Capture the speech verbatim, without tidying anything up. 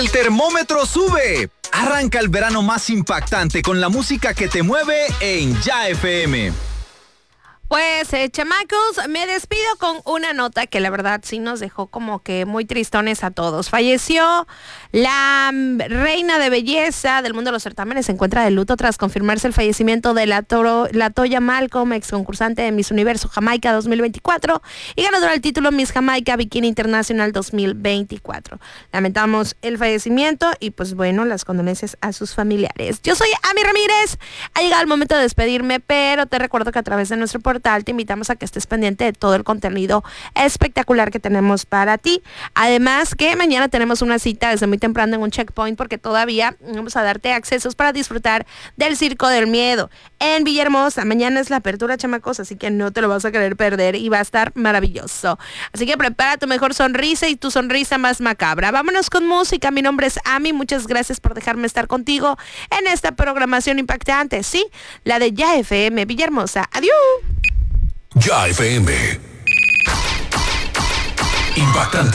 El termómetro sube. Arranca el verano más impactante con la música que te mueve en Ya F M. Pues, eh, chamacos, me despido con una nota que la verdad sí nos dejó como que muy tristones a todos. Falleció la um, reina de belleza del mundo de los certámenes, se encuentra de luto tras confirmarse el fallecimiento de la, toro, la Toya Malcolm, ex concursante de Miss Universo Jamaica dos mil veinticuatro y ganadora del título Miss Jamaica Bikini Internacional dos mil veinticuatro. Lamentamos el fallecimiento y pues bueno, las condolencias a sus familiares. Yo soy Ami Ramírez, ha llegado el momento de despedirme, pero te recuerdo que a través de nuestro portal te invitamos a que estés pendiente de todo el contenido espectacular que tenemos para ti. Además que mañana tenemos una cita desde muy temprano en un checkpoint porque todavía vamos a darte accesos para disfrutar del Circo del Miedo en Villahermosa. Mañana es la apertura, chamacos, así que no te lo vas a querer perder y va a estar maravilloso. Así que prepara tu mejor sonrisa y tu sonrisa más macabra. Vámonos con música. Mi nombre es Ami. Muchas gracias por dejarme estar contigo en esta programación impactante. Sí, la de Ya F M Villahermosa. Adiós. Ya F M. Impactante.